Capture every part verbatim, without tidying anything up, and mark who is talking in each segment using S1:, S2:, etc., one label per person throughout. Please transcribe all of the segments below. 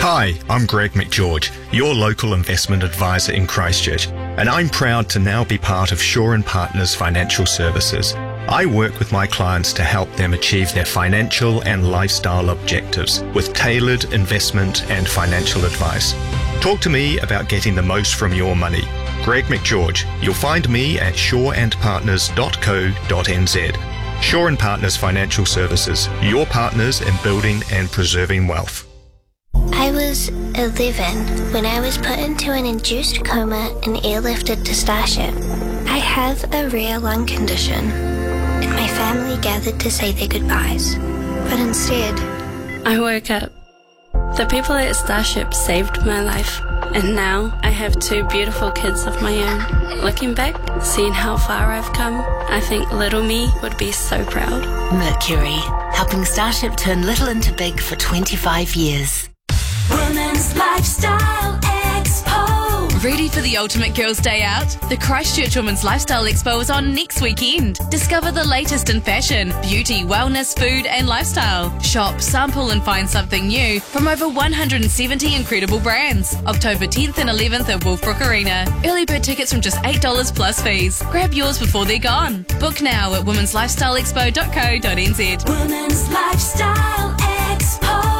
S1: Hi, I'm Greg McGeorge, your local investment advisor in Christchurch, and I'm proud to now be part of Shaw and Partners Financial Services. I work with my clients to help them achieve their financial and lifestyle objectives with tailored investment and financial advice. Talk to me about getting the most from your money. Greg McGeorge. You'll find me at shaw and partners dot co dot n z. Shaw and Partners Financial Services, your partners in building and preserving wealth.
S2: I was eleven when I was put into an induced coma and airlifted to Starship. I have a rare lung condition, and my family gathered to say their goodbyes. But instead,
S3: I woke up. The people at Starship saved my life, and now I have two beautiful kids of my own. Looking back, seeing how far I've come, I think little me would be so proud.
S4: Mercury, helping Starship turn little into big for twenty-five years.
S5: Women's Lifestyle Expo.
S6: Ready for the ultimate girls' day out? The Christchurch Women's Lifestyle Expo is on next weekend. Discover the latest in fashion, beauty, wellness, food and lifestyle. Shop, sample and find something new from over one hundred seventy incredible brands. October tenth and eleventh at Wolfbrook Arena. Early bird tickets from just eight dollars plus fees. Grab yours before they're gone. Book now at womens lifestyle expo dot co dot n z.
S5: Women's Lifestyle Expo.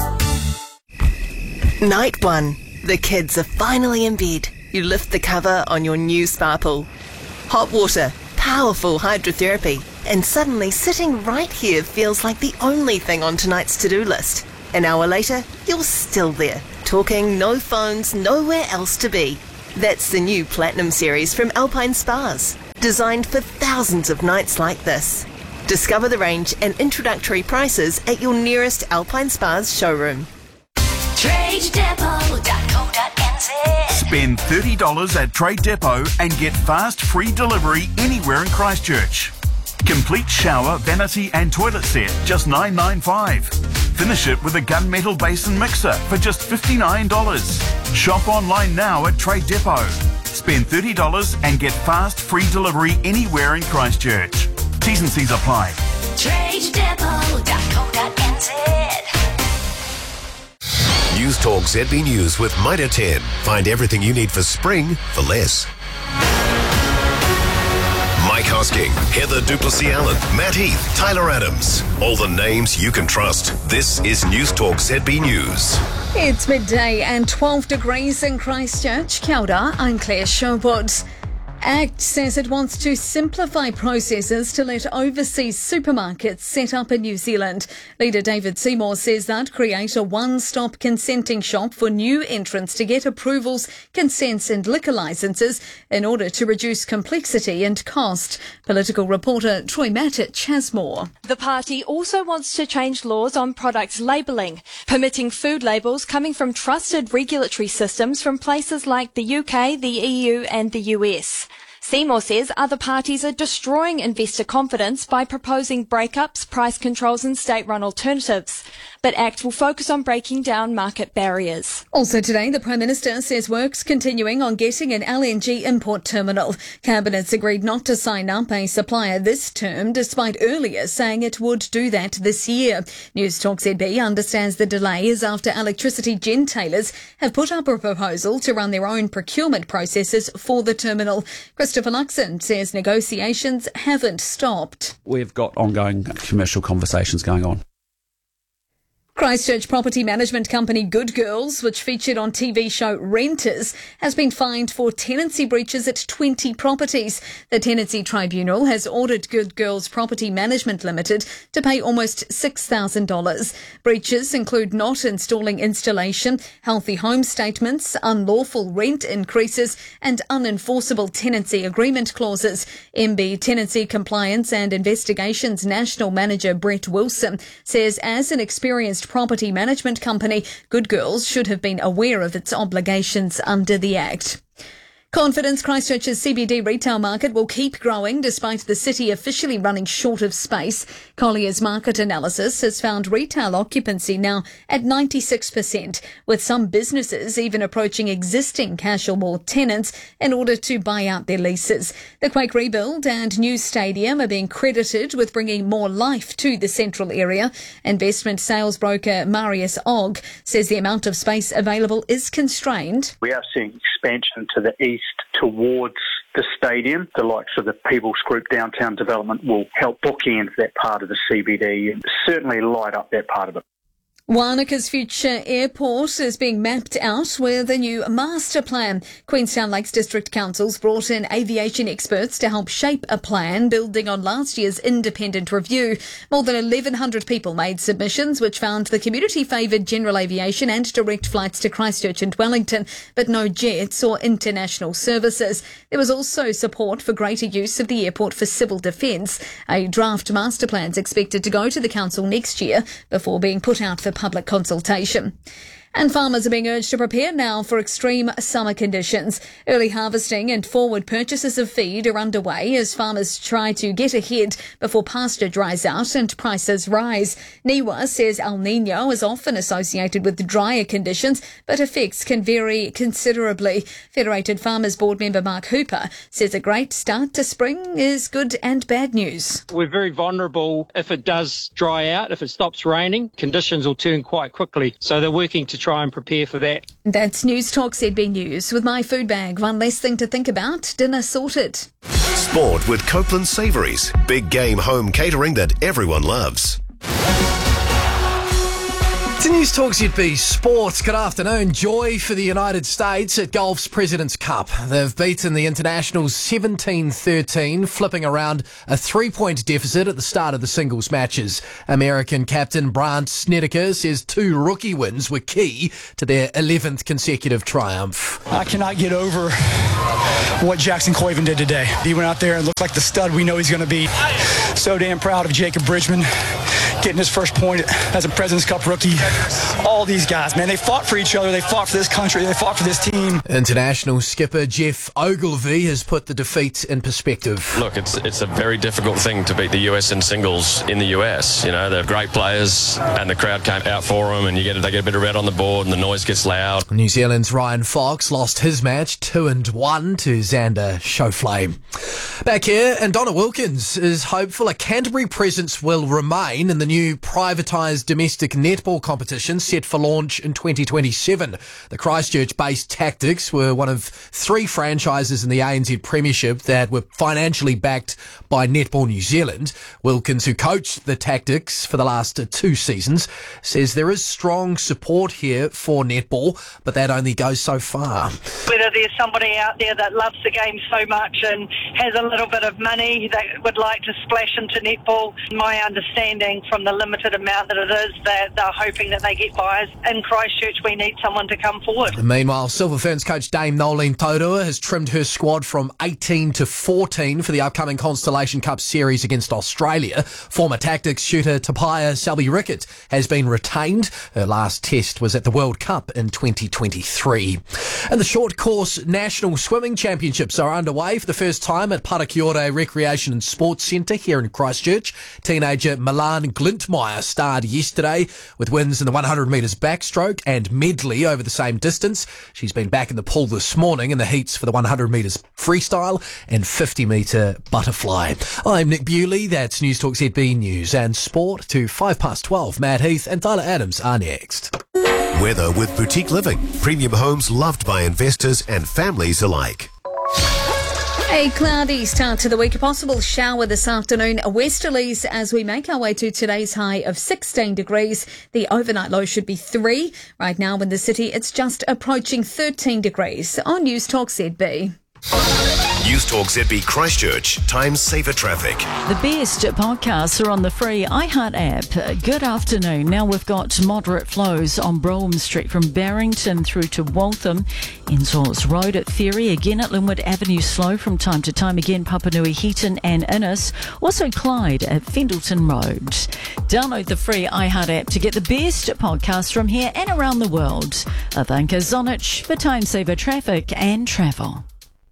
S4: Night one. The kids are finally in bed. You lift the cover on your new sparkle. Hot water, powerful hydrotherapy, and suddenly sitting right here feels like the only thing on tonight's to-do list. An hour later, you're still there, talking, no phones, nowhere else to be. That's the new Platinum series from Alpine Spas, designed for thousands of nights like this. Discover the range and introductory prices at your nearest Alpine Spas showroom.
S5: trade depot dot co dot n z.
S7: Spend thirty dollars at Trade Depot and get fast free delivery anywhere in Christchurch. Complete shower, vanity and toilet set, just nine dollars ninety-five. Finish it with a gunmetal basin mixer for just fifty-nine dollars. Shop online now at Trade Depot. Spend thirty dollars and get fast free delivery anywhere in Christchurch. T's and C's apply.
S5: trade depot dot co dot n z.
S8: News Talk Z B News with Mitre ten. Find everything you need for spring for less. Mike Hosking, Heather Duplessis-Allen, Matt Heath, Tyler Adams. All the names you can trust. This is News Talk Z B News.
S9: It's midday and twelve degrees in Christchurch. Kia ora, I'm Claire Sherwood. ACT says it wants to simplify processes to let overseas supermarkets set up in New Zealand. Leader David Seymour says that create a one-stop consenting shop for new entrants to get approvals, consents and liquor licences in order to reduce complexity and cost. Political reporter Troy Mattich has more.
S10: The party also wants to change laws on product labelling, permitting food labels coming from trusted regulatory systems from places like the U K, the E U and the U S. Seymour says other parties are destroying investor confidence by proposing breakups, price controls and state-run alternatives. But ACT will focus on breaking down market barriers.
S9: Also today, the Prime Minister says work's continuing on getting an L N G import terminal. Cabinet's agreed not to sign up a supplier this term, despite earlier saying it would do that this year. News Talk Z B understands the delay is after electricity gentailers have put up a proposal to run their own procurement processes for the terminal. Christopher Luxon says negotiations haven't stopped.
S11: We've got ongoing commercial conversations going on.
S9: Christchurch property management company Good Girls, which featured on T V show Renters, has been fined for tenancy breaches at twenty properties. The Tenancy Tribunal has ordered Good Girls Property Management Limited to pay almost six thousand dollars. Breaches include not installing installation, healthy home statements, unlawful rent increases and unenforceable tenancy agreement clauses. M B Tenancy Compliance and Investigations National Manager Brett Wilson says as an experienced property management company, Good Girls should have been aware of its obligations under the Act. Confidence Christchurch's C B D retail market will keep growing despite the city officially running short of space. Collier's market analysis has found retail occupancy now at ninety-six percent, with some businesses even approaching existing Cashel Mall tenants in order to buy out their leases. The Quake rebuild and new stadium are being credited with bringing more life to the central area. Investment sales broker Marius Ogg says the amount of space available is constrained.
S12: We are seeing expansion to the east towards the stadium. The likes of the People's Group downtown development will help bookend that part of the C B D and certainly light up that part of it.
S9: Wanaka's future airport is being mapped out with a new master plan. Queenstown Lakes District Council's brought in aviation experts to help shape a plan, building on last year's independent review. More than eleven hundred people made submissions, which found the community favoured general aviation and direct flights to Christchurch and Wellington, but no jets or international services. There was also support for greater use of the airport for civil defence. A draft master plan is expected to go to the council next year before being put out for public consultation. And farmers are being urged to prepare now for extreme summer conditions. Early harvesting and forward purchases of feed are underway as farmers try to get ahead before pasture dries out and prices rise. NIWA says El Nino is often associated with drier conditions, but effects can vary considerably. Federated Farmers Board member Mark Hooper says a great start to spring is good and bad news.
S13: We're very vulnerable if it does dry out, if it stops raining, conditions will turn quite quickly. So they're working to try and prepare for that.
S9: That's News Talk Z B News. With My Food Bag, one less thing to think about, dinner sorted.
S8: Sport with Copeland Savouries. Big game home catering that everyone loves.
S14: To News Talk Z B Sports, good afternoon. Joy for the United States at golf's President's Cup. They've beaten the Internationals seventeen thirteen, flipping around a three-point deficit at the start of the singles matches. American captain Brandt Snedeker says two rookie wins were key to their eleventh consecutive triumph.
S15: I cannot get over what Jackson Coyven did today. He went out there and looked like the stud we know he's going to be. So damn proud of Jacob Bridgman getting his first point as a President's Cup rookie. All these guys, man, they fought for each other, they fought for this country, they fought for this team.
S14: International skipper Jeff Ogilvy has put the defeat in perspective.
S16: Look, it's it's a very difficult thing to beat the U S in singles in the U S. You know, they're great players and the crowd came out for them and you get they get a bit of red on the board and the noise gets loud.
S14: New Zealand's Ryan Fox lost his match two and one to Xander Schauffele. Back here, and Donna Wilkins is hopeful a Canterbury presence will remain in the new privatised domestic netball competition set for launch in twenty twenty-seven. The Christchurch-based Tactics were one of three franchises in the A N Z Premiership that were financially backed by Netball New Zealand. Wilkins, who coached the Tactics for the last two seasons, says there is strong support here for netball, but that only goes so far.
S17: Whether there's somebody out there that loves the game so much and has a little bit of money that would like to splash into netball, my understanding from the limited amount that it is, that they're hoping that they get buyers. In Christchurch, we need someone to come forward.
S14: Meanwhile, Silver Ferns coach Dame Nolene Taurua has trimmed her squad from eighteen to fourteen for the upcoming Constellation Cup series against Australia. Former Tactics shooter Tapaya Selby-Rickett has been retained. Her last test was at the World Cup in twenty twenty-three. And the short course National Swimming Championships are underway for the first time at Parakiore Recreation and Sports Centre here in Christchurch. Teenager Milan Glintmeyer starred yesterday with wins in the one hundred metres backstroke and medley over the same distance. She's been back in the pool this morning in the heats for the one hundred metres freestyle and fifty metre butterfly. I'm Nick Bewley. That's News Talk Z B News and Sport to five past twelve. Matt Heath and Tyler Adams are next.
S8: Weather with Boutique Living. Premium homes loved by investors and families alike.
S9: A cloudy start to the week. A possible shower this afternoon. Westerlies as we make our way to today's high of sixteen degrees. The overnight low should be three. Right now in the city, it's just approaching thirteen degrees. On News Talk Z B.
S8: News Talk Z B Christchurch. Time saver traffic.
S18: The best podcasts are on the free iHeart app. Good afternoon. Now we've got moderate flows on Brougham Street from Barrington through to Waltham. Insoles Road at Ferry. Again at Linwood Avenue slow from time to time. Again Papanui Heaton and Innes. Also Clyde at Fendleton Road. Download the free iHeart app to get the best podcasts from here and around the world. Avanka Zonich for time saver traffic and travel.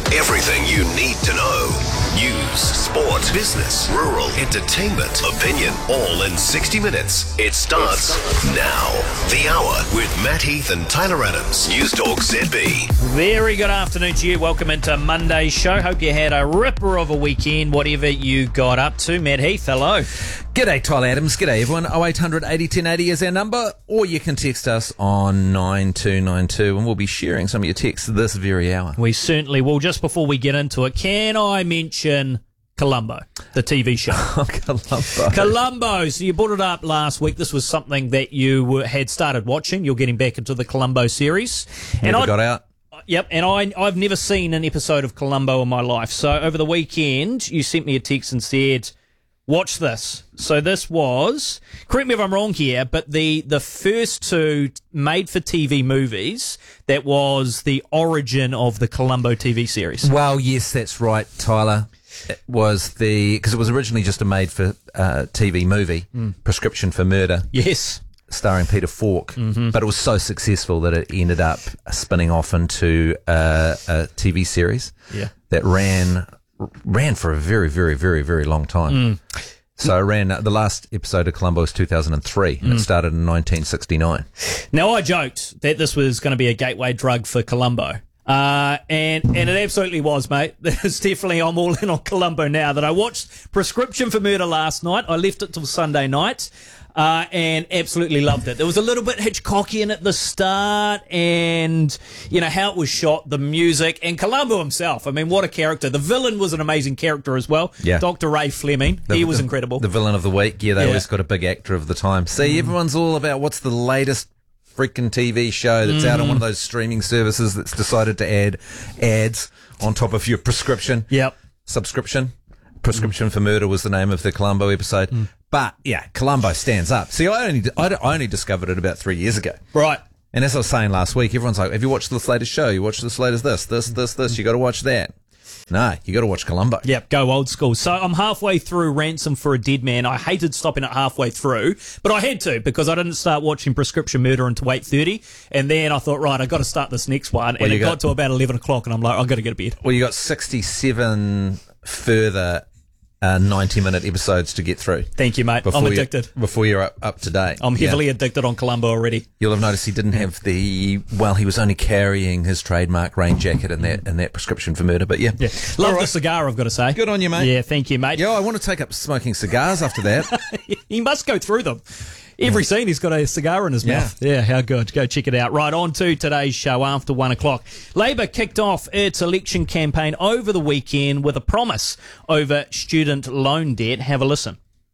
S8: Everything you need to know. News, sport, business, rural, entertainment, opinion, all in sixty minutes. It starts now. The Hour with Matt Heath and Tyler Adams. News Talk Z B.
S19: Very good afternoon to you. Welcome into Monday's show. Hope you had a ripper of a weekend, whatever you got up to. Matt Heath, hello.
S20: G'day, Tyler Adams. G'day, everyone. oh eight hundred eighty ten eighty is our number, or you can text us on nine two nine two, and we'll be sharing some of your texts this very hour.
S19: We certainly will. Just before we get into it, can I mention Columbo, the T V show?
S20: Columbo.
S19: Columbo. So you brought it up last week. This was something that you were, had started watching. You're getting back into the Columbo series.
S20: Never
S19: and
S20: got out.
S19: Yep, and I, I've never seen an episode of Columbo in my life. So over the weekend, you sent me a text and said, watch this. So this was, correct me if I'm wrong here, but the, the first two made-for-T V movies that was the origin of the Columbo T V series.
S20: Well, yes, that's right, Tyler. It was the, because it was originally just a made-for-T V movie,
S19: Mm.
S20: Prescription for Murder.
S19: Yes.
S20: Starring Peter Falk.
S19: Mhm.
S20: But it was so successful that it ended up spinning off into uh, a T V series
S19: Yeah.
S20: that ran ran for a very, very, very, very long time.
S19: Mm.
S20: So it ran, the last episode of Columbo was two thousand three, and
S19: Mm.
S20: it started in nineteen sixty-nine.
S19: Now, I joked that this was going to be a gateway drug for Columbo. Uh, and, and it absolutely was, mate. It's definitely, I'm all in on Columbo now. That I watched Prescription for Murder last night. I left it till Sunday night. Uh, and absolutely loved it. There was a little bit Hitchcockian at the start, and, you know, how it was shot, the music, and Columbo himself. I mean, what a character. The villain was an amazing character as well.
S20: Yeah.
S19: Doctor Ray Fleming.
S20: The-
S19: he was
S20: the-
S19: incredible.
S20: The villain of the week. Yeah, they
S19: Yeah.
S20: always got a big actor of the time. See,
S19: Mm.
S20: everyone's all about what's the latest freaking T V show that's out on
S19: Mhm.
S20: one of those streaming services that's decided to add ads on top of your prescription.
S19: Yep.
S20: Subscription. Prescription for Murder was the name of the Columbo episode.
S19: Mm.
S20: But, yeah, Columbo stands up. See, I only, I I only discovered it about three years ago.
S19: Right.
S20: And as I was saying last week, everyone's like, have you watched this latest show? You watched this latest this, this, this, this. You got to watch that. No, you got to watch Columbo.
S19: Yep, go old school. So I'm halfway through Ransom for a Dead Man. I hated stopping it halfway through, but I had to because I didn't start watching Prescription Murder until eight thirty. And then I thought, right, I've got to start this next one.
S20: Well,
S19: and it
S20: you
S19: got,
S20: got-
S19: to about eleven o'clock, and I'm like, I've got to go to bed.
S20: Well, you got sixty-seven further uh, ninety-minute episodes to get through.
S19: Thank you, mate. I'm
S20: you-
S19: addicted.
S20: Before you're up, up to date.
S19: I'm
S20: Yeah.
S19: heavily addicted on Columbo already.
S20: You'll have noticed he didn't have the, well, he was only carrying his trademark rain jacket in that in that Prescription for Murder, but yeah.
S19: Yeah. Love the cigar, I've got to say.
S20: Good on you, mate.
S19: Yeah, thank you, mate.
S20: Yeah, I want to take up smoking cigars after that.
S19: He must go through them. Every scene he's got a cigar in his
S20: Yeah.
S19: mouth. Yeah, how good. Go check it out. Right, on to today's show after one o'clock. Labor kicked off its election campaign over the weekend with a promise over student loan debt. Have a listen.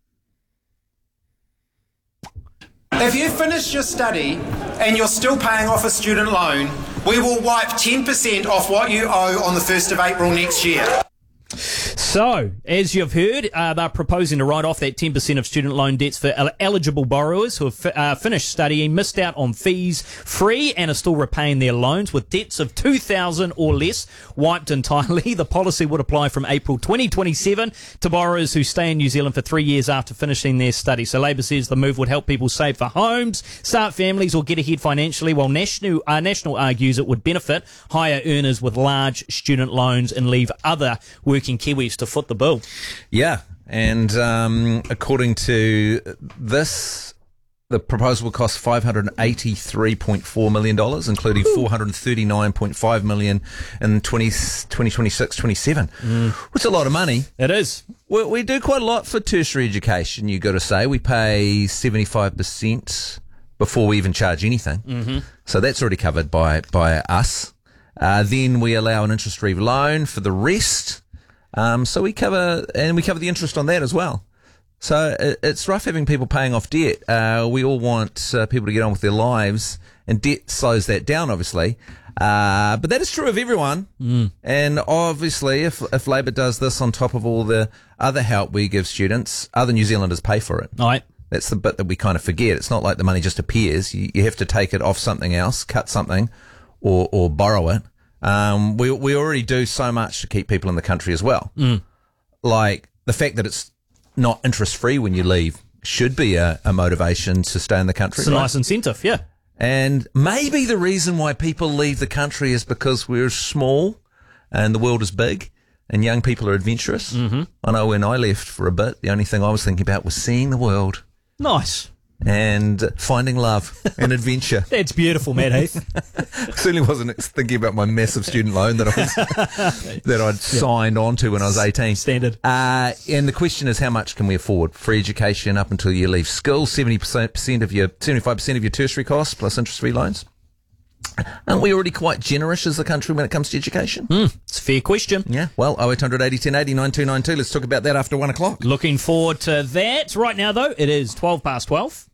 S21: If you finish your study and you're still paying off a student loan, we will wipe ten percent off what you owe on the first of April next year.
S19: So, as you've heard, uh, they're proposing to write off that ten percent of student loan debts for el- eligible borrowers who have fi- uh, finished studying, missed out on fees, free, and are still repaying their loans with debts of two thousand dollars or less wiped entirely. The policy would apply from April twenty twenty-seven to borrowers who stay in New Zealand for three years after finishing their study. So Labor says the move would help people save for homes, start families, or get ahead financially, while National, uh, National argues it would benefit higher earners with large student loans and leave other working Kiwis to foot the bill.
S20: Yeah, and um, according to this, the proposal will cost five hundred eighty-three point four million dollars, including four hundred thirty-nine point five million dollars in twenty twenty-six twenty-seven,
S19: Mm.
S20: which is a lot of money.
S19: It is.
S20: We, we do quite a lot for tertiary education, you got to say. We pay seventy-five percent before we even charge anything.
S19: Mhm.
S20: So that's already covered by, by us. Uh, then we allow an interest-free loan for the rest. Um, so we cover, and we cover the interest on that as well. So it, it's rough having people paying off debt. Uh, we all want uh, people to get on with their lives, and debt slows that down, obviously. Uh, but that is true of everyone.
S19: Mm.
S20: And obviously, if if Labor does this on top of all the other help we give students, other New Zealanders pay for it.
S19: Right.
S20: That's the bit that we kind of forget. It's not like the money just appears. You, you have to take it off something else, cut something, or or borrow it. Um, we we already do so much to keep people in the country as well.
S19: Mm.
S20: Like the fact that it's not interest free when you leave should be a, a motivation to stay in the country.
S19: It's a
S20: right?
S19: nice incentive, yeah.
S20: And maybe the reason why people leave the country is because we're small and the world is big, and young people are adventurous. Mm-hmm. I know when I left for a bit, the only thing I was thinking about was seeing the world.
S19: Nice.
S20: And finding love and adventure.
S19: That's beautiful, Matt Heath.
S20: Certainly wasn't thinking about my massive student loan that I was that I'd signed on to when I was eighteen.
S19: Standard.
S20: Uh, and the question is, how much can we afford? Free education up until you leave school, seventy percent of your, seventy-five percent of your tertiary costs plus interest-free loans. Aren't we already quite generous as a country when it comes to education?
S19: Mm, it's a fair question.
S20: Yeah. Well, oh eight hundred eighty ten eighty nine two nine two. Let's talk about that after one o'clock.
S19: Looking forward to that. Right now, though, it is twelve past twelve.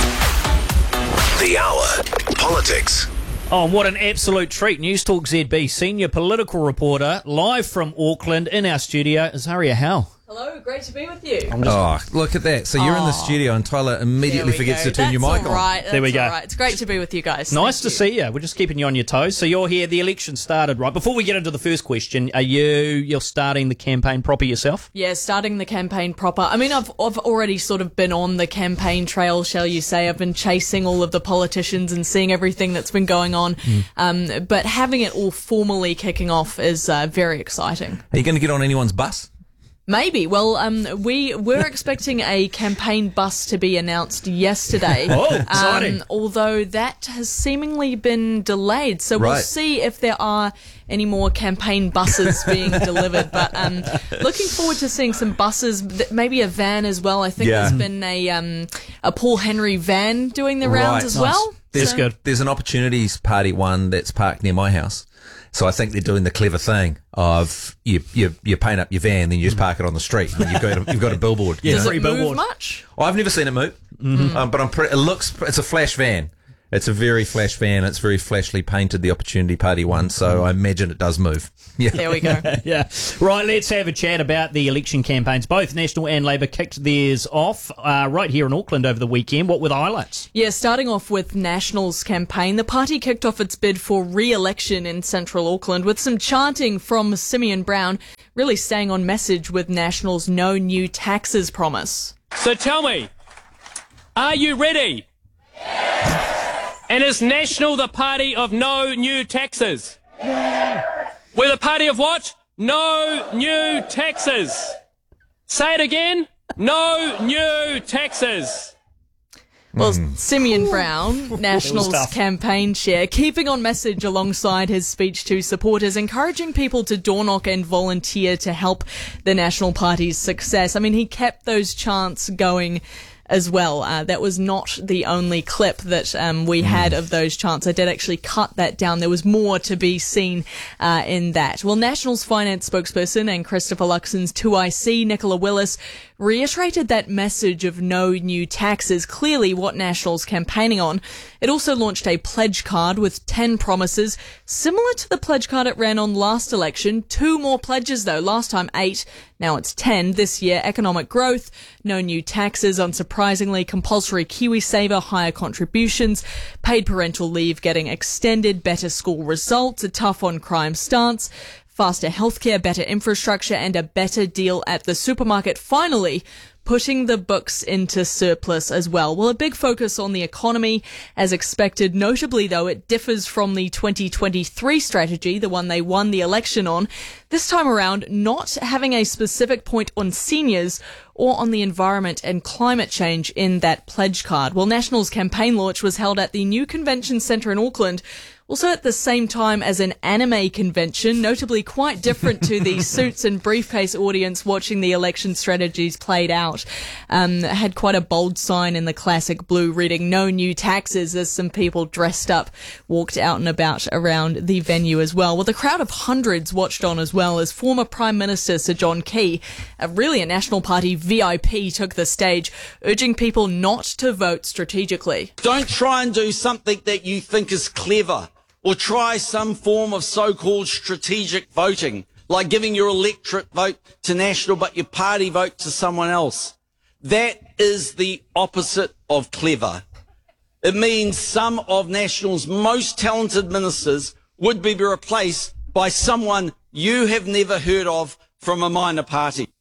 S8: The Hour. Politics.
S19: Oh, and what an absolute treat. News Talk Z B senior political reporter, live from Auckland in our studio, Azaria Howe.
S1: Hello, great to be with you.
S20: Oh, look at that. So you're in the
S1: Aw.
S20: studio and Tyler immediately forgets
S1: go.
S20: to turn
S1: That's
S20: your mic
S1: all
S20: on.
S1: right. That's
S19: There we go.
S1: all right. It's great to be with you guys.
S19: Nice
S1: Thank
S19: to
S1: you.
S19: see you. We're just keeping you on your toes. So you're here. The election started, right? Before we get into the first question, are you, you're starting the campaign proper yourself?
S1: Yeah, starting the campaign proper. I mean, I've I've already sort of been on the campaign trail, shall you say. I've been chasing all of the politicians and seeing everything that's been going on.
S20: Mm.
S1: Um, but having it all formally kicking off is uh, very exciting.
S20: Are you going to get on anyone's bus?
S1: Maybe. Well, um, we were expecting a campaign bus to be announced yesterday.
S19: Oh, exciting.
S1: Um, although that has seemingly been delayed. So we'll
S20: Right.
S1: see if there are any more campaign buses being delivered. But um, looking forward to seeing some buses, th- maybe a van as well. I think
S20: Yeah.
S1: there's been a um, a Paul Henry van doing the rounds
S20: Right.
S1: as
S20: Nice.
S1: well.
S20: There's,
S1: So-
S20: there's an Opportunities Party one that's parked near my house. So I think they're doing the clever thing of you you, you paint up your van, then you just park it on the street. And you've got a, you've got a billboard.
S19: Yeah,
S20: you know?
S1: Does
S19: free
S1: it move
S19: billboard.
S1: much?
S20: I've never seen it move, mm-hmm. um, but I'm pretty, it looks it's a flash van. It's a very flash van. It's very flashly painted, the Opportunity Party one. So I imagine it does move. Yeah.
S1: There we go.
S19: Yeah. Right, let's have a chat about the election campaigns. Both National and Labour kicked theirs off uh, right here in Auckland over the weekend. What were the highlights?
S1: Yeah, starting off with National's campaign, the party kicked off its bid for re-election in central Auckland with some chanting from Simeon Brown, really staying on message with National's no new taxes promise.
S22: So tell me, are you ready? And is National the party of no new taxes? We're the party of what? No new taxes. Say it again. No new taxes.
S1: Well, Simeon Brown, National's
S22: stuff.
S1: campaign chair, keeping on message alongside his speech to supporters, encouraging people to door knock and volunteer to help the National Party's success. I mean, he kept those chants going as well. Uh, that was not the only clip that um, we had of those chants. I did actually cut that down. There was more to be seen uh, in that. Well, National's finance spokesperson and Christopher Luxon's two I C, Nicola Willis, reiterated that message of no new taxes, clearly what National's campaigning on. It also launched a pledge card with ten promises, similar to the pledge card it ran on last election. Two more pledges though, last time eight, now it's ten. This year, economic growth, no new taxes, unsurprisingly, compulsory KiwiSaver, higher contributions, paid parental leave getting extended, better school results, a tough on crime stance, faster healthcare, better infrastructure, and a better deal at the supermarket. Finally, putting the books into surplus as well. Well, a big focus on the economy as expected. Notably, though, it differs from the twenty twenty-three strategy, the one they won the election on. This time around, not having a specific point on seniors or on the environment and climate change in that pledge card. Well, National's campaign launch was held at the new convention centre in Auckland, also at the same time as an anime convention, notably quite different to the suits and briefcase audience watching the election strategies played out. Um, it had quite a bold sign in the classic blue reading no new taxes as some people dressed up walked out and about around the venue as well. Well, the crowd of hundreds watched on as well as former Prime Minister Sir John Key, a really a National Party V I P, took the stage, urging people not to vote strategically.
S23: Don't try and do something that you think is clever, or try some form of so-called strategic voting, like giving your electorate vote to National but your party vote to someone else. That is the opposite of clever. It means some of National's most talented ministers would be replaced by someone you have never heard of from a minor party.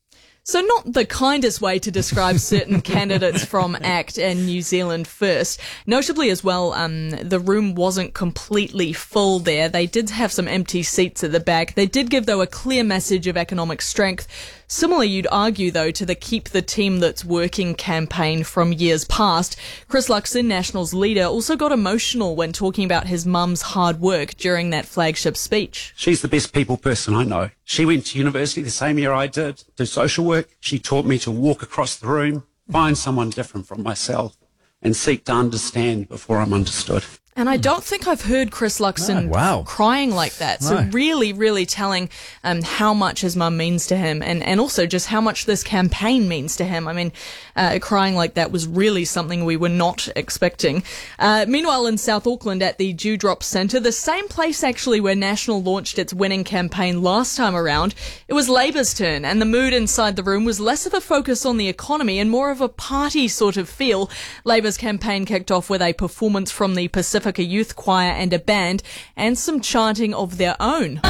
S1: So not the kindest way to describe certain candidates from ACT and New Zealand First. Notably as well, um, the room wasn't completely full there. They did have some empty seats at the back. They did give, though, a clear message of economic strength. Similar, you'd argue, though, to the Keep the Team That's Working campaign from years past. Chris Luxon, National's leader, also got emotional when talking about his mum's hard work during that flagship speech.
S2: She's the best people person I know. She went to university the same year I did, do social work. She taught me to walk across the room, find someone different from myself, and seek to understand before I'm understood.
S1: And I don't think I've heard Chris Luxon
S2: No, wow.
S1: crying like that. So
S2: No.
S1: really, really telling um, how much his mum means to him, and, and also just how much this campaign means to him. I mean, uh, crying like that was really something we were not expecting. Uh, meanwhile, in South Auckland at the Dewdrop Centre, the same place actually where National launched its winning campaign last time around, it was Labour's turn, and the mood inside the room was less of a focus on the economy and more of a party sort of feel. Labour's campaign kicked off with a performance from the Pacifica Youth Choir and a band, and some chanting of their own.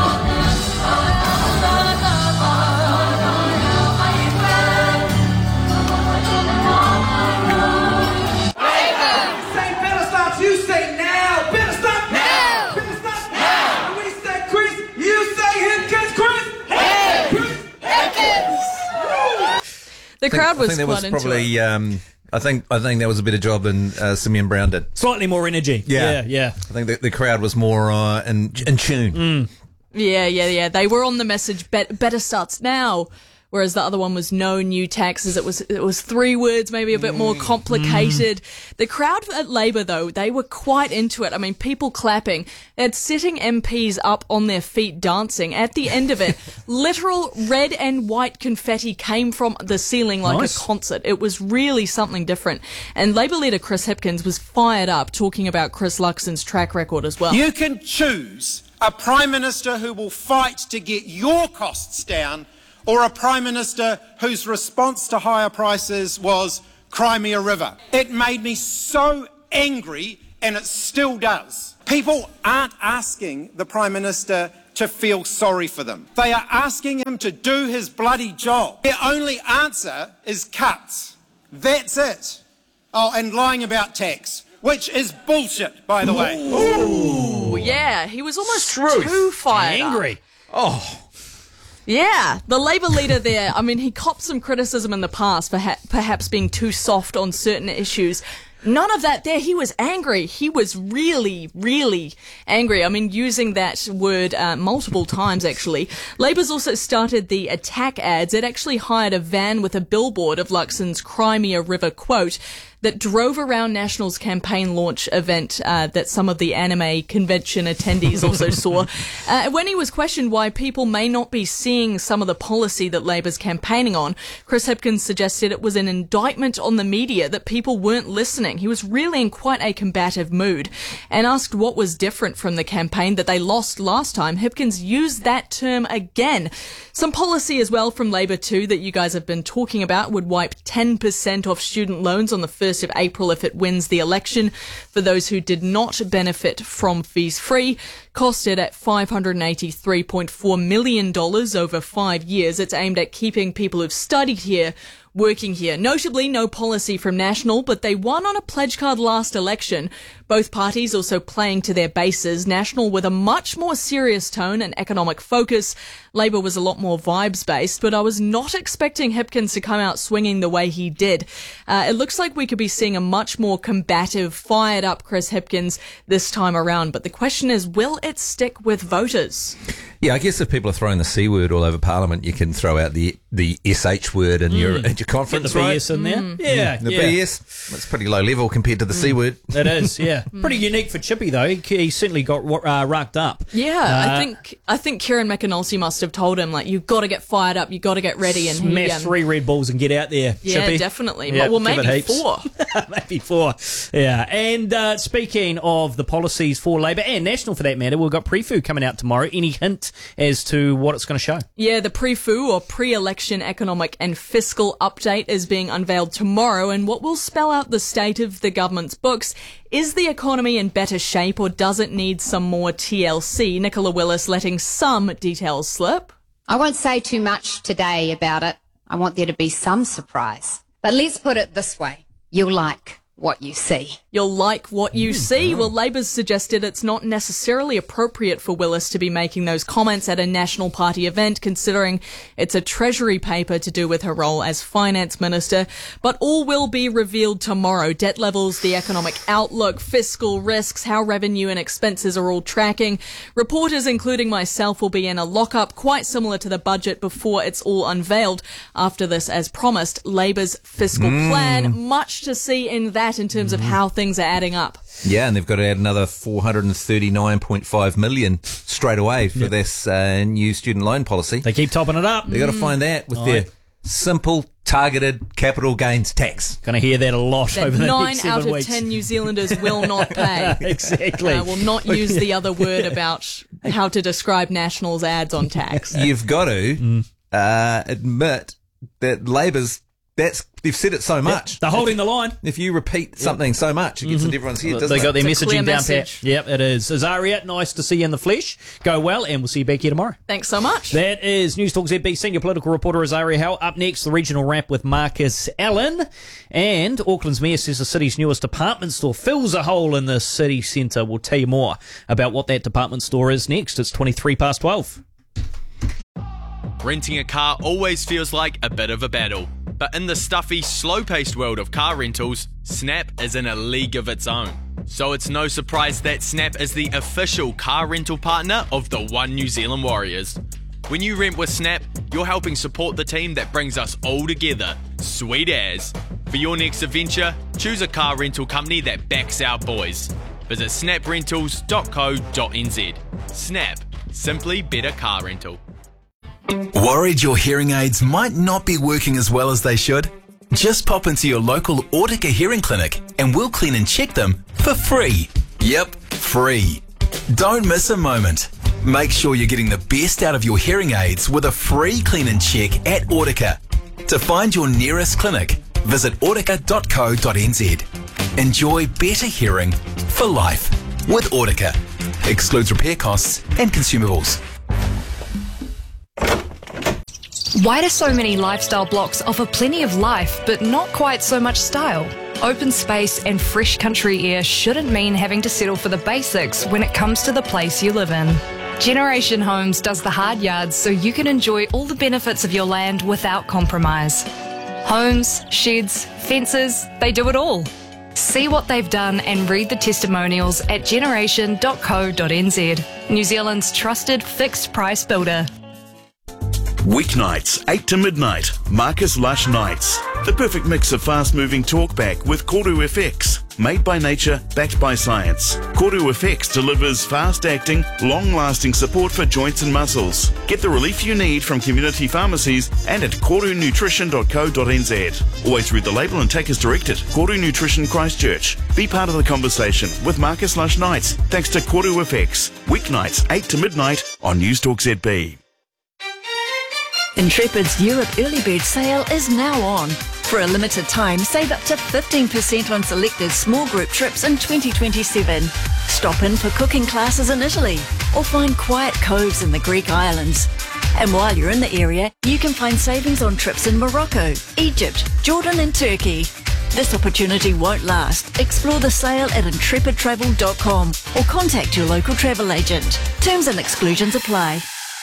S1: The crowd
S20: I
S1: was
S20: think that
S1: quite
S20: was
S1: into
S20: probably.
S1: it.
S20: Um, I think I think that was a better job than uh, Simeon Brown did.
S19: Slightly more energy.
S20: Yeah,
S19: Yeah, yeah.
S20: I think the, the crowd was more uh, in in tune.
S1: Yeah, yeah, yeah. They were on the message, bet- better starts now. Whereas the other one was no new taxes. It was it was three words, maybe a bit more complicated. The crowd at Labour, though, they were quite into it. I mean, people clapping. They had sitting M Ps up on their feet dancing. At the end of it, literal red and white confetti came from the ceiling like
S19: Nice.
S1: a concert. It was really something different. And Labour leader Chris Hipkins was fired up talking about Chris Luxon's track record as well.
S21: You can choose a Prime Minister who will fight to get your costs down, or a Prime Minister whose response to higher prices was Cry Me a River. It made me so angry, and it still does. People aren't asking the Prime Minister to feel sorry for them. They are asking him to do his bloody job. Their only answer is cuts. That's it. Oh, and lying about tax, which is bullshit, by the way.
S1: Ooh, yeah, he was almost too fired up.
S19: Angry.
S20: Oh.
S1: Yeah, the Labour leader there, I mean, he copped some criticism in the past for ha- perhaps being too soft on certain issues. None of that there. He was angry. He was really, really angry. I mean, using that word uh, multiple times, actually. Labour's also started the attack ads. It actually hired a van with a billboard of Luxon's Cry Me a River quote that drove around National's campaign launch event uh, that some of the anime convention attendees also saw. Uh, when he was questioned why people may not be seeing some of the policy that Labour's campaigning on, Chris Hipkins suggested it was an indictment on the media that people weren't listening. He was really in quite a combative mood, and asked what was different from the campaign that they lost last time. Hipkins used that term again. Some policy as well from Labour too that you guys have been talking about would wipe ten percent off student loans on the first of April if it wins the election. For those who did not benefit from fees free, costed at five hundred eighty-three point four million dollars over five years. It's aimed at keeping people who've studied here working here. Notably, no policy from National, but they won on a pledge card last election. Both parties also playing to their bases. National with a much more serious tone and economic focus. Labour was a lot more vibes-based, but I was not expecting Hipkins to come out swinging the way he did. Uh, it looks like we could be seeing a much more combative, fired-up Chris Hipkins this time around, but the question is, will it stick with voters?
S20: Yeah, I guess if people are throwing the C word all over Parliament, you can throw out the the S H word in your
S19: Mm.
S20: at your conference,
S19: Get the
S20: right?
S19: B S in there.
S1: Mm.
S19: Yeah,
S20: the
S19: yeah.
S20: B S. That's pretty low level compared to the C word.
S19: It is, yeah. Pretty unique for Chippy though. He, he certainly got uh, racked up.
S1: Yeah,
S19: Uh,
S1: I think I think Kieran McAnulty must have told him, like, you've got to get fired up, you've got to get ready. And he,
S19: Smash
S1: um,
S19: three Red Bulls and get out there,
S1: Yeah,
S19: Chippy.
S1: definitely.
S19: Yeah,
S1: Well,
S19: give it
S1: maybe
S19: heaps.
S1: four.
S19: Maybe four. Yeah. And uh, speaking of the policies for Labour and National for that matter, we've got Pre-Fu coming out tomorrow. Any hint as to what it's going to show?
S1: Yeah, the pre-fu or pre-election economic and fiscal update is being unveiled tomorrow, and what will spell out the state of the government's books. Is the economy in better shape, or does it need some more T L C? Nicola Willis letting some details slip.
S3: I won't say too much today about it. I want there to be some surprise. But let's put it this way. You'll like what you see.
S1: You'll like what you see. Well, Labour's suggested it's not necessarily appropriate for Willis to be making those comments at a National Party event, considering it's a Treasury paper to do with her role as Finance Minister. But all will be revealed tomorrow. Debt levels, the economic outlook, fiscal risks, how revenue and expenses are all tracking. Reporters, including myself, will be in a lockup quite similar to the budget before it's all unveiled. After this, as promised, Labour's fiscal
S20: Mm.
S1: plan. Much to see in that in terms of how things are adding up.
S20: Yeah, and they've got to add another four hundred thirty-nine point five million straight away for
S19: Yep.
S20: this uh, new student loan policy.
S19: They keep topping it up.
S20: They've got to find that with their simple, targeted capital gains tax.
S19: Going to hear that a lot
S1: That
S19: over the
S1: nine
S19: next seven
S1: out of
S19: weeks.
S1: ten New Zealanders will not pay.
S19: Exactly.
S1: Uh, will not use the other word about how to describe Nationals ads on tax.
S20: You've got to uh, admit that Labor's, that's, they've said it so much.
S19: They're holding the line.
S20: If you repeat something so much, it gets into everyone's head, doesn't
S19: They
S20: it?
S19: got their
S1: It's a
S19: messaging
S1: clear
S19: down
S1: message.
S19: pat. Yep, it is. Azaria, nice to see you in the flesh. Go well, and we'll see you back here tomorrow.
S1: Thanks so much.
S19: That is News Talk Z B senior political reporter Azaria Howe. Up next, the regional wrap with Marcus Allen. And Auckland's mayor says the city's newest department store fills a hole in the city centre. We'll tell you more about what that department store is next. It's twenty-three past twelve.
S4: Renting a car always feels like a bit of a battle. But in the stuffy, slow-paced world of car rentals, Snap is in a league of its own. So it's no surprise that Snap is the official car rental partner of the One New Zealand Warriors. When you rent with Snap, you're helping support the team that brings us all together. Sweet as. For your next adventure, choose a car rental company that backs our boys. Visit snap rentals dot co dot n z. Snap. Simply better car rental.
S6: Worried your hearing aids might not be working as well as they should? Just pop into your local Audica hearing clinic and we'll clean and check them for free. Yep, free. Don't miss a moment. Make sure you're getting the best out of your hearing aids with a free clean and check at Audica. To find your nearest clinic, visit audica dot co dot n z. Enjoy better hearing for life with Audica. Excludes repair costs and consumables.
S24: Why do so many lifestyle blocks offer plenty of life but not quite so much style? Open space and fresh country air shouldn't mean having to settle for the basics when it comes to the place you live in. Generation Homes does the hard yards so you can enjoy all the benefits of your land without compromise. Homes, sheds, fences, they do it all. See what they've done and read the testimonials at generation dot co dot n z. New Zealand's trusted fixed price builder.
S7: Weeknights, eight to midnight, Marcus Lush Nights. The perfect mix of fast-moving talkback with Koru F X. Made by nature, backed by science. Koru F X delivers fast-acting, long-lasting support for joints and muscles. Get the relief you need from community pharmacies and at koru nutrition dot co dot n z. Always read the label and take as directed. Koru Nutrition Christchurch. Be part of the conversation with Marcus Lush Nights thanks to Koru F X. Weeknights, eight to midnight on News Talk Z B.
S25: Intrepid's Europe Early Bird Sale is now on. For a limited time, save up to fifteen percent on selected small group trips in twenty twenty-seven. Stop in for cooking classes in Italy or find quiet coves in the Greek islands. And while you're in the area, you can find savings on trips in Morocco, Egypt, Jordan and Turkey. This opportunity won't last. Explore the sale at intrepid travel dot com or contact your local travel agent. Terms and exclusions apply.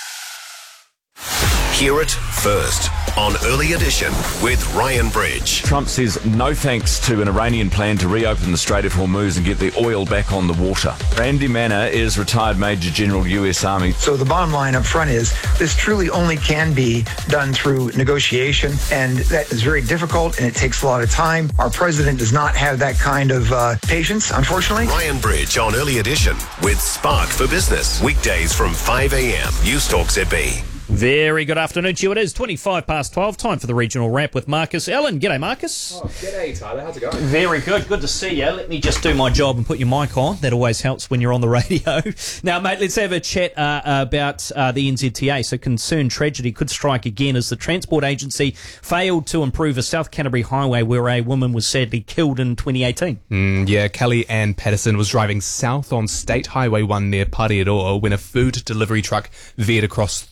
S8: Hear it first on Early Edition with Ryan Bridge.
S26: Trump says no thanks to an Iranian plan to reopen the Strait of Hormuz and get the oil back on the water. Randy Manna is retired Major General U S Army.
S27: So the bottom line up front is this truly only can be done through negotiation, and that is very difficult and it takes a lot of time. Our president does not have that kind of uh, patience, unfortunately.
S8: Ryan Bridge on Early Edition with Spark for Business. Weekdays from five a.m. News Talk Z B.
S19: Very good afternoon to you. It is twenty-five past twelve. Time for the regional wrap with Marcus Allen. G'day, Marcus.
S28: Oh, g'day, Tyler. How's it going?
S19: Very good. Good to see you. Let me just do my job and put your mic on. That always helps when you're on the radio. Now, mate, let's have a chat uh, about uh, the N Z T A. So, concerned tragedy could strike again as the Transport Agency failed to improve a South Canterbury highway where a woman was sadly killed in twenty eighteen.
S28: Mm, yeah, Kelly Ann Patterson was driving south on State Highway one near Parearoa when a food delivery truck veered across three lanes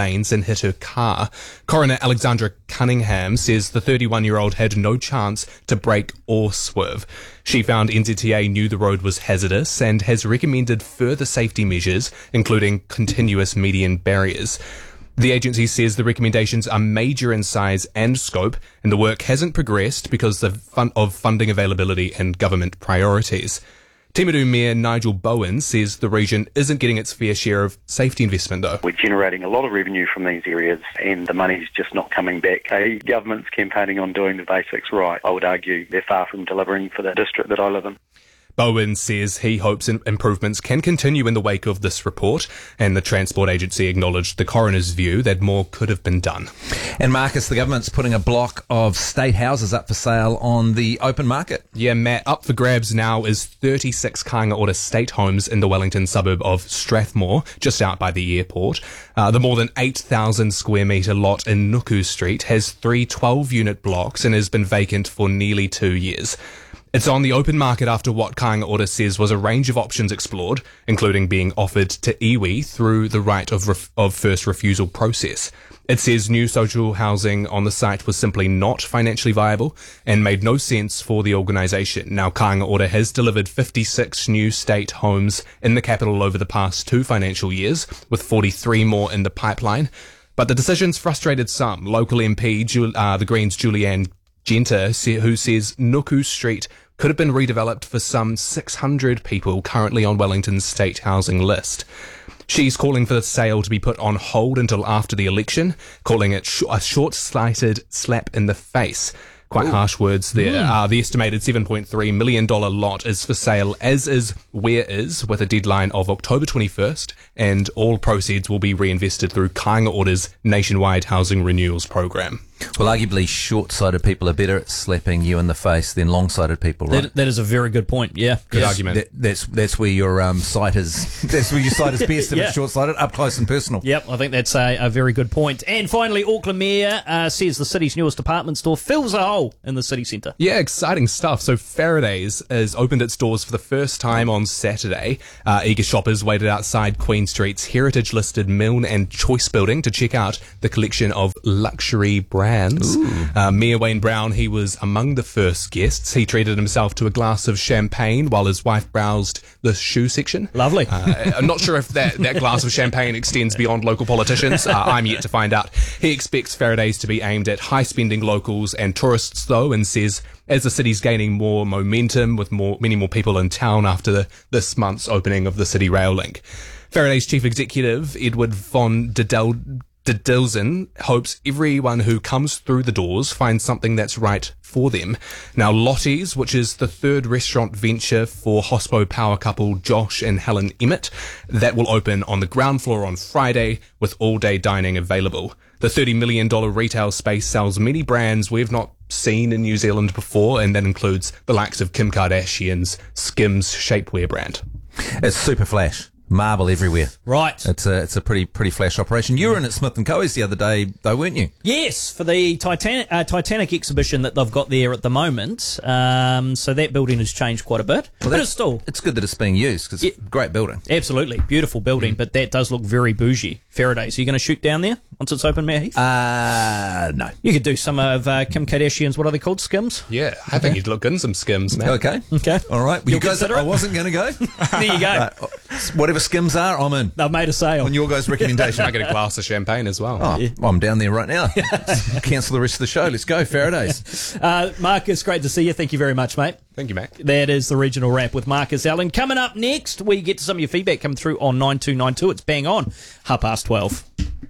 S28: lanes and hit her car. Coroner Alexandra Cunningham says the thirty-one-year-old had no chance to brake or swerve. She found N Z T A knew the road was hazardous and has recommended further safety measures, including continuous median barriers. The agency says the recommendations are major in size and scope, and the work hasn't progressed because of, fun- of funding availability and government priorities. Timaru Mayor Nigel Bowen says the region isn't getting its fair share of safety investment, though.
S5: We're generating a lot of revenue from these areas, and the money's just not coming back. A government's campaigning on doing the basics right. I would argue they're far from delivering for the district that I live in.
S28: Bowen says he hopes improvements can continue in the wake of this report, and the Transport Agency acknowledged the coroner's view that more could have been done.
S20: And Marcus, the government's putting a block of state houses up for sale on the open market.
S28: Yeah, Matt, up for grabs now is thirty-six Kāinga Ora state homes in the Wellington suburb of Strathmore, just out by the airport. Uh, the more than eight thousand square metre lot in Nuku Street has three twelve-unit blocks and has been vacant for nearly two years. It's on the open market after what Kāinga Ora says was a range of options explored, including being offered to iwi through the right of, ref- of first refusal process. It says new social housing on the site was simply not financially viable and made no sense for the organisation. Now, Kāinga Ora has delivered fifty-six new state homes in the capital over the past two financial years, with forty-three more in the pipeline. But the decision's frustrated some. Local M P, Ju- uh, the Greens' Julianne Genter, who says Nuku Street could have been redeveloped for some six hundred people currently on Wellington's state housing list. She's calling for the sale to be put on hold until after the election, calling it sh- a short-sighted slap in the face. Quite Ooh. harsh words there. Mm. Uh, the estimated seven point three million dollars lot is for sale, as is Where Is, with a deadline of October twenty-first, and all proceeds will be reinvested through Kāinga Ora's nationwide housing renewals program.
S20: Well, arguably, short-sighted people are better at slapping you in the face than long-sighted people, right?
S19: That, that is a very good point, yeah.
S28: Good
S19: yes.
S28: argument.
S20: That, that's that's where your um, sight is. That's where your sight is best if
S19: yeah.
S20: it's short-sighted, up close and personal.
S19: Yep, I think that's a, a very good point. And finally, Auckland Mayor uh, says the city's newest department store fills a hole in the city centre.
S28: Yeah, exciting stuff. So Faraday's has opened its doors for the first time on Saturday. Uh, eager shoppers waited outside Queen Street's heritage-listed Milne and Choice building to check out the collection of luxury brands.
S20: Ooh.
S28: Uh, Mayor Wayne Brown, he was among the first guests. He treated himself to a glass of champagne while his wife browsed the shoe section.
S19: Lovely.
S28: Uh, I'm not sure if that, that glass of champagne extends beyond local politicians. Uh, I'm yet to find out. He expects Faraday's to be aimed at high-spending locals and tourists, though, and says as the city's gaining more momentum with more many more people in town after the, this month's opening of the City Rail Link. Faraday's chief executive, Edward von Didel- Didilzen, hopes everyone who comes through the doors finds something that's right for them. Now, Lottie's, which is the third restaurant venture for hospo power couple Josh and Helen Emmett, that will open on the ground floor on Friday with all-day dining available. The thirty million dollars retail space sells many brands we've not seen in New Zealand before, and that includes the likes of Kim Kardashian's Skims shapewear brand.
S20: It's super flash. Marble everywhere.
S19: Right.
S20: It's a it's a pretty pretty flash operation. You were in at Smith and Co's the other day, though, weren't you?
S19: Yes, for the Titanic, uh, Titanic exhibition that they've got there at the moment. Um, so that building has changed quite a bit.
S20: Well,
S19: but it's still...
S20: It's good that it's being used, because it's a great building.
S19: Absolutely. Beautiful building, mm. but that does look very bougie. Faraday. So you're going to shoot down there once it's open, Matt Heath?
S20: Uh, no.
S19: You could do some of uh, Kim Kardashian's, what are they called, Skims?
S28: Yeah, I think you'd look in some Skims, Matt.
S20: Okay.
S19: Okay.
S20: All right. Well, you guys, I wasn't going to go.
S19: There you go.
S20: Right. Whatever Skims are, I'm in.
S19: They've made a sale.
S20: On your guys' recommendation.
S28: I get a glass of champagne as well.
S20: Oh, yeah. I'm down there right now. Cancel the rest of the show. Let's go, Faraday's.
S19: Uh, Marcus, great to see you. Thank you very much, mate.
S28: Thank you, Matt.
S19: That is the regional wrap with Marcus Allen. Coming up next, we get to some of your feedback coming through on nine two nine two. It's bang on, half past twelve.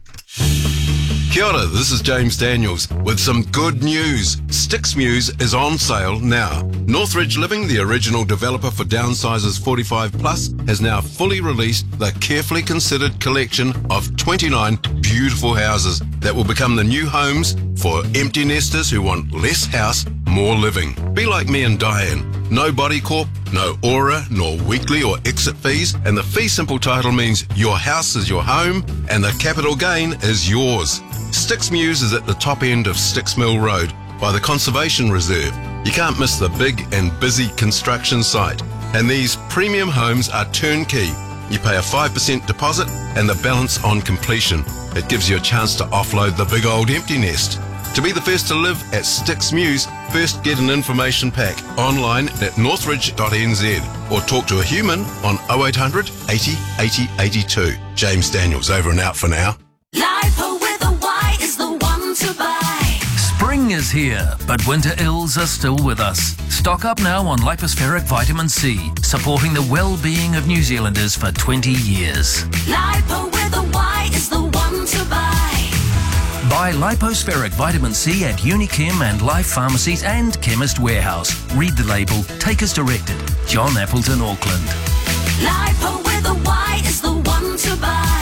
S10: Kia ora, this is James Daniels with some good news. Sticks Muse is on sale now. Northridge Living, the original developer for downsizers forty-five plus, has now fully released the carefully considered collection of twenty-nine beautiful houses that will become the new homes for empty nesters who want less house, more living. Be like me and Diane. No body corp, no aura, nor weekly or exit fees, and the fee simple title means your house is your home and the capital gain is yours. Sticks Muse is at the top end of Sticks Mill Road by the Conservation Reserve. You can't miss the big and busy construction site. And these premium homes are turnkey, You pay a five percent deposit and the balance on completion. It gives you a chance to offload the big old empty nest. To be the first to live at Sticks Mews, first get an information pack online at northridge dot n z or talk to a human on oh eight hundred eighty eighty eighty-two. James Daniels, over and out for now.
S9: Lipo with a Y is the one to buy.
S11: Spring is here, but winter ills are still with us. Stock up now on lipospheric vitamin C, supporting the well-being of New Zealanders for twenty years.
S9: Lipo with a Y is the one to buy.
S11: Buy lipospheric vitamin C at Unichem and Life Pharmacies and Chemist Warehouse. Read the label. Take as directed. John Appleton, Auckland.
S9: Lipo with a Y is the one to buy.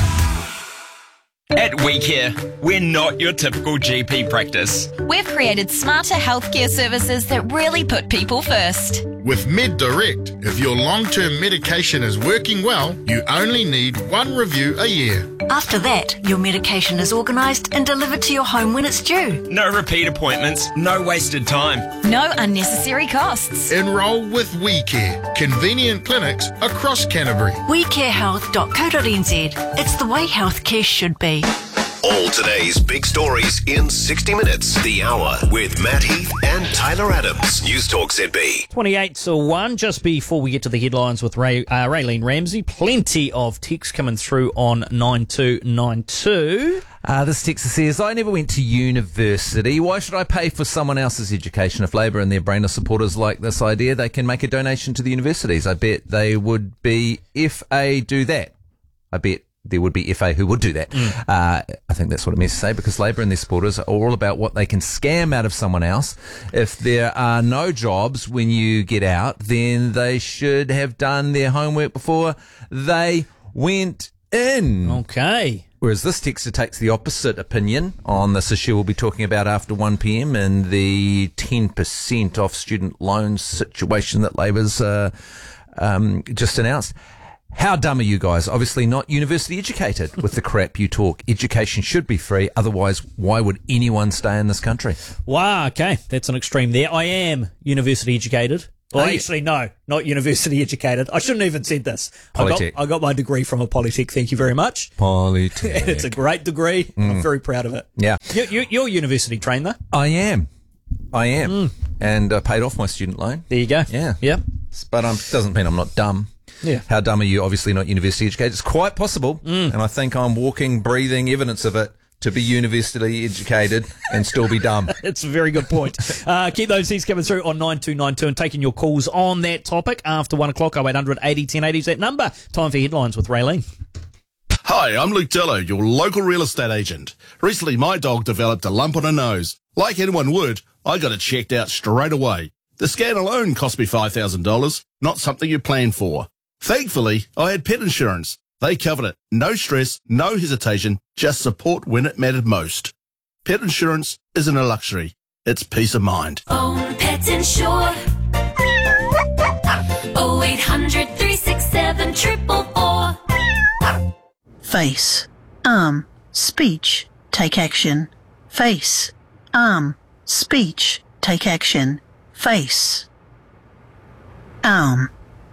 S4: At WeCare, we're not your typical G P practice.
S12: We've created smarter healthcare services that really put people first.
S13: With MedDirect, if your long-term medication is working well, you only need one review a year.
S25: After that, your medication is organised and delivered to your home when it's due.
S4: No repeat appointments, no wasted time.
S12: No unnecessary costs.
S13: Enrol with WeCare, convenient clinics across Canterbury.
S25: we care health dot co dot n z. It's the way healthcare should be.
S8: All today's big stories in sixty minutes. The Hour with Matt Heath and Tyler Adams. News Talk Z B.
S19: twenty-eight to one, just before we get to the headlines with Ray, uh, Raylene Ramsey. Plenty of texts coming through on nine two nine two.
S20: Uh, this texter says, I never went to university. Why should I pay for someone else's education? If Labour and their brainer supporters like this idea, they can make a donation to the universities. I bet they would be if they do that. I bet there would be F A who would do that. Mm. Uh, I think that's what it means to say, because Labour and their supporters are all about what they can scam out of someone else. If there are no jobs when you get out, then they should have done their homework before they went in.
S19: Okay.
S20: Whereas this texter takes the opposite opinion on this issue we'll be talking about after one p.m. and the ten percent off student loans situation that Labour's uh, um, just announced. How dumb are you guys? Obviously not university educated with the crap you talk. Education should be free. Otherwise, why would anyone stay in this country?
S19: Wow, okay. That's an extreme there. I am university educated. Well,
S20: Are you?
S19: actually, no, not university educated. I shouldn't even said this. I
S20: Polytech.
S19: got, I got my degree from a Polytech. Thank you very much.
S20: Polytech.
S19: And it's a great degree.
S20: Mm.
S19: I'm very proud of it.
S20: Yeah.
S19: You, you, you're university trained, though.
S20: I am. I am.
S19: Mm.
S20: And I paid off my student loan.
S19: There you go.
S20: Yeah.
S19: Yep.
S20: But um, doesn't mean I'm not dumb.
S19: Yeah.
S20: How dumb are you? Obviously not university educated. It's quite possible.
S19: Mm.
S20: And I think I'm walking, breathing evidence of it to be university educated and still be dumb.
S19: It's a very good point. Uh, keep those things coming through on nine two nine two and taking your calls on that topic after one o'clock. oh eight hundred eighty ten eighty is that number. Time for headlines with Raylene.
S14: Hi, I'm Luke Dello, your local real estate agent. Recently, my dog developed a lump on her nose. Like anyone would, I got it checked out straight away. The scan alone cost me five thousand dollars, not something you plan for. Thankfully, I had pet insurance. They covered it. No stress, no hesitation, just support when it mattered most. Pet insurance isn't a luxury. It's peace of mind.
S9: Own Pet Insure. oh eight hundred three six seven four four four.
S15: Face, arm, speech, take action. Face, arm, speech, take action. Face, arm,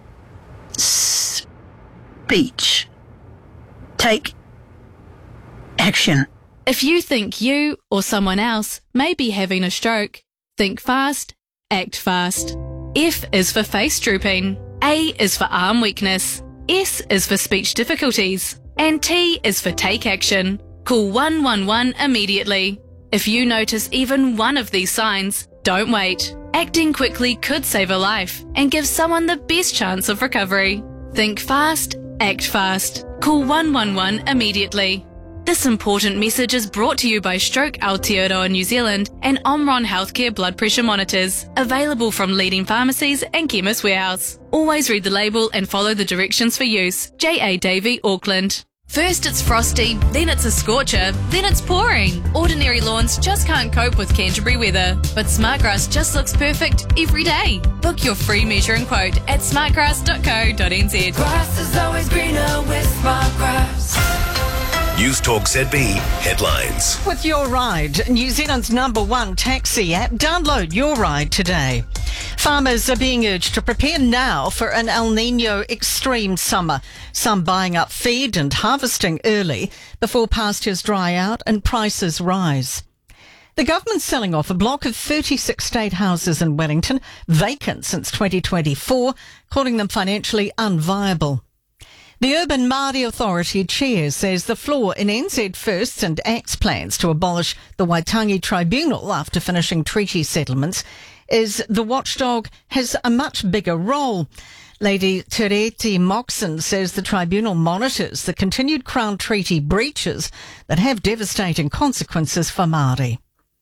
S15: speech, take action.
S24: If you think you or someone else may be having a stroke, think fast, act fast. F is for face drooping, A is for arm weakness, S is for speech difficulties, and T is for take action. Call one one one immediately. If you notice even one of these signs, don't wait. Acting quickly could save a life and give someone the best chance of recovery. Think fast, act fast. Call one one one immediately. This important message is brought to you by Stroke Aotearoa New Zealand and Omron Healthcare blood pressure monitors, available from leading pharmacies and Chemist Warehouse. Always read the label and follow the directions for use. J A Davey, Auckland. First it's frosty, then it's a scorcher, then it's pouring. Ordinary lawns just can't cope with Canterbury weather, but Smartgrass just looks perfect every day. Book your free measuring quote at smartgrass dot co dot n z.
S9: Grass is always greener with Smartgrass.
S8: News Talk Z B headlines.
S16: With Your Ride, New Zealand's number one taxi app, download Your Ride today.
S15: Farmers are being urged to prepare now for an El Niño extreme summer, some buying up feed and harvesting early before pastures dry out and prices rise. The government's selling off a block of thirty-six state houses in Wellington, vacant since twenty twenty-four, calling them financially unviable. The Urban Māori Authority chair says the flaw in N Z First's and Act's plans to abolish the Waitangi Tribunal after finishing treaty settlements is the watchdog has a much bigger role. Lady Tereti Moxon says the tribunal monitors the continued Crown Treaty breaches that have devastating consequences for Māori.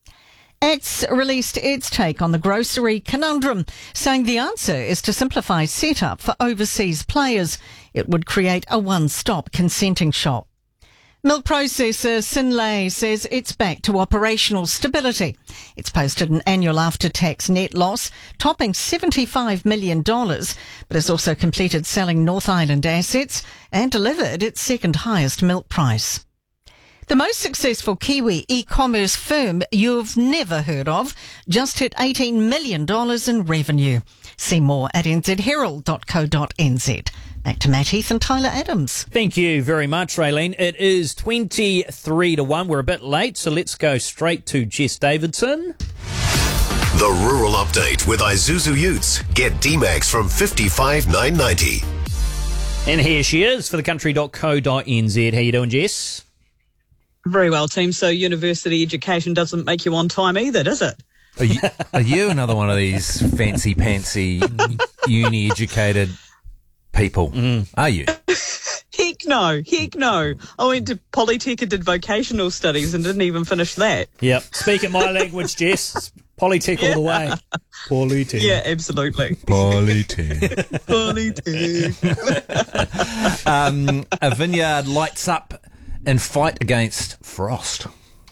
S15: Act's released its take on the grocery conundrum, saying the answer is to simplify setup for overseas players. It would create a one-stop consenting shop. Milk processor Synlait says it's back to operational stability. It's posted an annual after-tax net loss, topping seventy-five million dollars, but has also completed selling North Island assets and delivered its second highest milk price. The most successful Kiwi e-commerce firm you've never heard of just hit eighteen million dollars in revenue. See more at n z herald dot co dot n z. Back to Matt Heath and Tyler Adams.
S19: Thank you very much, Raylene. It is twenty-three to one. We're a bit late, so let's go straight to Jess Davidson.
S8: The Rural Update with Isuzu Utes. Get D-Max from fifty-five nine ninety.
S19: And here she is for the country dot co dot n z. How you doing, Jess?
S2: Very well, team. So university education doesn't make you on time either, does it?
S20: Are you, are you another one of these fancy pantsy uni-educated people? Mm. Are you?
S2: Heck no, heck no. I went to Polytech and did vocational studies and didn't even finish that.
S19: Yep. Speaking my language, Jess. Polytech
S2: Yeah.
S19: all the way. Polytech.
S2: Yeah, absolutely.
S20: Polytech.
S2: Polytech.
S20: um, a vineyard lights up and fight against frost.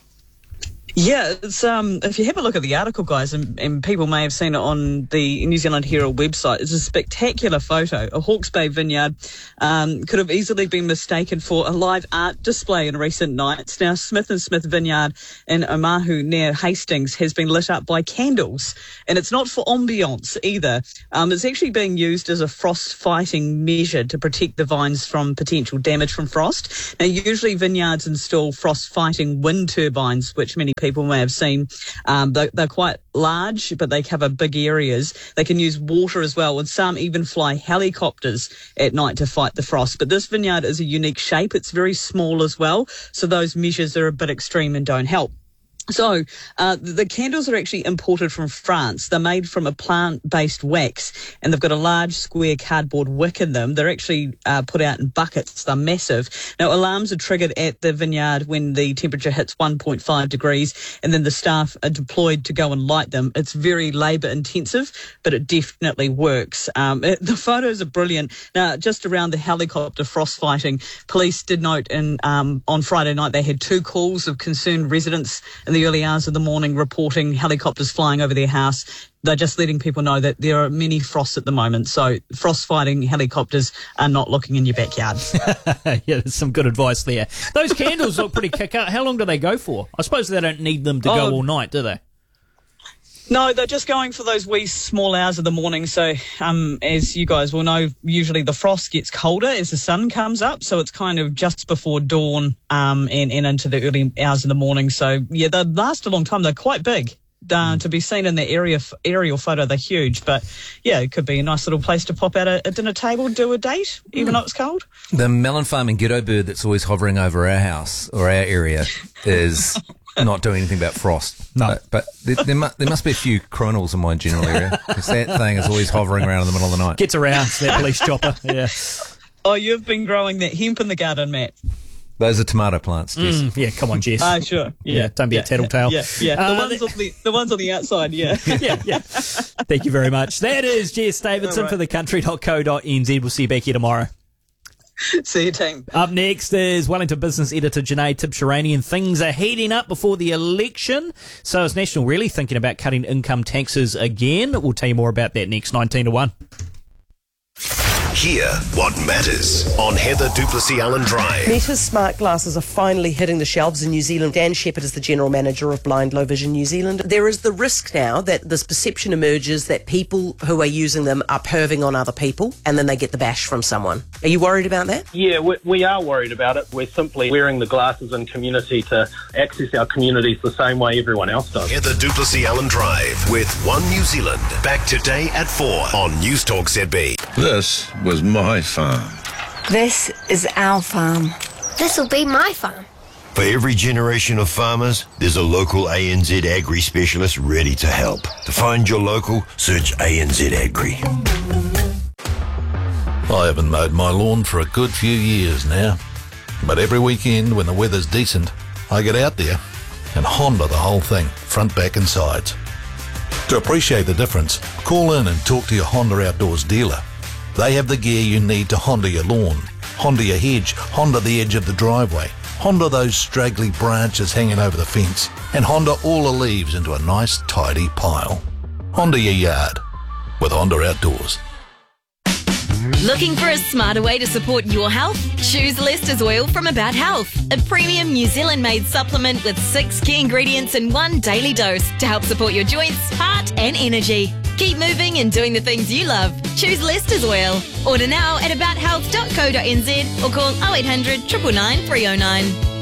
S2: Yeah, it's um. If you have a look at the article, guys, and, and people may have seen it on the New Zealand Herald website, it's a spectacular photo. A Hawke's Bay vineyard um, could have easily been mistaken for a live art display in recent nights. Now, Smith and Smith Vineyard in Omahu near Hastings has been lit up by candles, and it's not for ambiance either. Um, it's actually being used as a frost-fighting measure to protect the vines from potential damage from frost. Now, usually vineyards install frost-fighting wind turbines, which many people people may have seen. Um, they're, they're quite large, but they cover big areas. They can use water as well, and some even fly helicopters at night to fight the frost. But this vineyard is a unique shape. It's very small as well, so those measures are a bit extreme and don't help. So uh, the candles are actually imported from France. They're made from a plant-based wax, and they've got a large square cardboard wick in them. They're actually uh, put out in buckets. They're massive. Now, alarms are triggered at the vineyard when the temperature hits one point five degrees, and then the staff are deployed to go and light them. It's very labour-intensive, but it definitely works. Um, it, the photos are brilliant. Now, just around the helicopter frost fighting, police did note in, um, on Friday night they had two calls of concerned residents in the early hours of the morning reporting helicopters flying over their house. They're just letting people know that there are many frosts at the moment, so frost-fighting helicopters are not looking in your backyard.
S19: Yeah, there's some good advice there. Those candles look pretty kick-out. How long do they go for? I suppose they don't need them to
S2: Oh.
S19: go all night, do they?
S2: No, they're just going for those wee small hours of the morning. So, um, as you guys will know, usually the frost gets colder as the sun comes up. So it's kind of just before dawn um, and, and into the early hours of the morning. So, yeah, they last a long time. They're quite big. Uh, to be seen in the area aerial photo, they're huge. But, yeah, it could be a nice little place to pop out a, a dinner table, do a date, even though it's cold.
S20: The melon farming ghetto bird that's always hovering over our house or our area is not doing anything about frost. No. But, but there, there, mu- there must be a few coronals in my general area, because that thing is always hovering around in the middle of the night.
S19: Gets around, that police chopper. Yeah.
S2: Oh, you've been growing that hemp in the garden, Matt.
S20: Those are tomato plants, Jess.
S19: Mm, yeah, come on, Jess.
S2: Ah, sure.
S19: Yeah,
S2: Yeah,
S19: don't be
S2: yeah,
S19: a tattletale.
S2: Yeah, yeah. The,
S19: Uh,
S2: ones on the, the ones on the outside, yeah.
S19: yeah, yeah. Thank you very much. That is Jess Davidson
S2: All right.
S19: for the country dot co dot n z. We'll see you back here tomorrow.
S2: See you, team.
S19: Up next is Wellington Business Editor Janae Tibshirani. Things are heating up before the election. So is National really thinking about cutting income taxes again? We'll tell you more about that next, nineteen to one.
S8: Hear what matters on Heather Duplessis Allen Drive.
S1: Meta's smart glasses are finally hitting the shelves in New Zealand. Dan Shepherd is the General Manager of Blind Low Vision New Zealand. There is the risk now that this perception emerges that people who are using them are perving on other people and then they get the bash from someone. Are you worried about that?
S3: Yeah, we, we are worried about it. We're simply wearing the glasses in community to access our communities the same way everyone else does.
S8: Heather Duplessis Allen Drive with One New Zealand. Back today at four on News Talk Z B.
S16: This was my farm.
S17: This is our farm.
S18: This'll be my farm.
S21: For every generation of farmers, there's a local A N Z Agri specialist ready to help. To find your local, search A N Z Agri.
S22: I haven't mowed my lawn for a good few years now, but every weekend when the weather's decent, I get out there and Honda the whole thing, front, back and sides. To appreciate the difference, call in and talk to your Honda Outdoors dealer. They have the gear you need to Honda your lawn, Honda your hedge, Honda the edge of the driveway, Honda those straggly branches hanging over the fence, and Honda all the leaves into a nice tidy pile. Honda your yard with Honda Outdoors.
S12: Looking for a smarter way to support your health? Choose Lester's Oil from About Health, a premium New Zealand-made supplement with six key ingredients in one daily dose to help support your joints, heart and energy. Keep moving and doing the things you love. Choose Lester's Oil. Order now at about health dot co dot n z or call oh eight hundred, nine nine nine, three oh nine.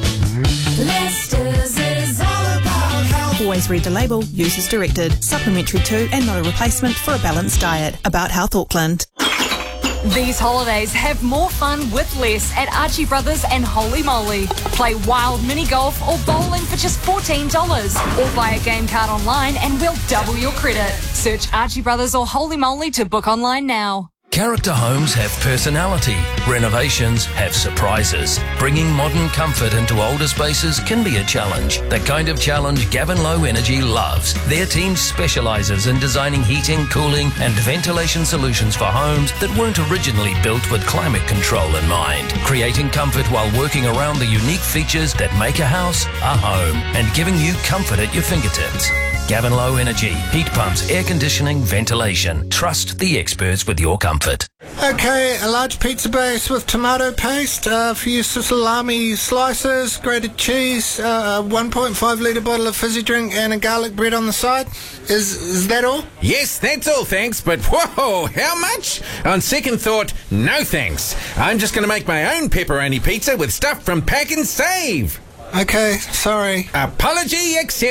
S23: Lester's is all about health. Always read the label. Use as directed. Supplementary to and not a replacement for a balanced diet. About Health Auckland.
S24: These holidays, have more fun with less at Archie Brothers and Holy Moly. Play wild mini golf or bowling for just fourteen dollars. Or buy a game card online and we'll double your credit. Search Archie Brothers or Holy Moly to book online now.
S11: Character homes have personality. Renovations have surprises. Bringing modern comfort into older spaces can be a challenge. The kind of challenge Gavin Low Energy loves. Their team specialises in designing heating, cooling and ventilation solutions for homes that weren't originally built with climate control in mind. Creating comfort while working around the unique features that make a house a home and giving you comfort at your fingertips. Gavin Low Energy. Heat pumps, air conditioning, ventilation. Trust the experts with your comfort.
S29: Okay, a large pizza base with tomato paste, a few salami slices, grated cheese, uh, a one point five litre bottle of fizzy drink and a garlic bread on the side. Is is that all?
S30: Yes, that's all, thanks, but whoa, how much? On second thought, no thanks. I'm just going to make my own pepperoni pizza with stuff from Pack and Save.
S29: Okay, sorry.
S30: Apology accepted.